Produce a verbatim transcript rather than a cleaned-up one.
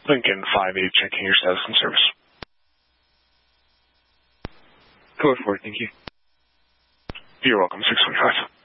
Lincoln five eight, checking your status and service. Code four, thank you. You're welcome, six one five.